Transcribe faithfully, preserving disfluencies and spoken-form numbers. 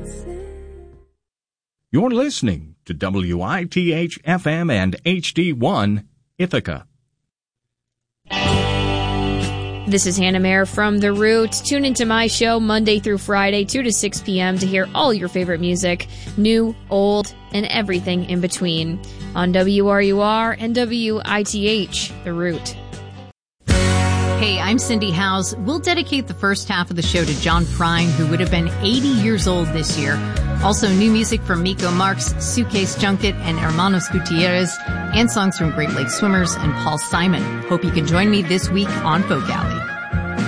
You're listening to W I T H F M and H D one Ithaca. This is Hannah Mayer from The Root. Tune into my show Monday through Friday, two to six p.m. to hear all your favorite music, new, old, and everything in between on W R U R and W I T H, The Root. Hey, I'm Cindy Howes. We'll dedicate the first half of the show to John Prine, who would have been eighty years old this year. Also, new music from Miko Marks, Suitcase Junket, and Hermanos Gutierrez, and songs from Great Lakes Swimmers and Paul Simon. Hope you can join me this week on Folk Alley.